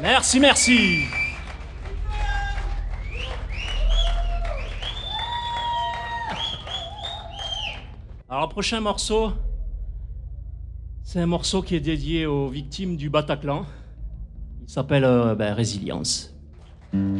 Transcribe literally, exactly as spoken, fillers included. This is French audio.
Merci, merci. Alors, le prochain morceau, c'est un morceau qui est dédié aux victimes du Bataclan. Il s'appelle euh, ben, Résilience.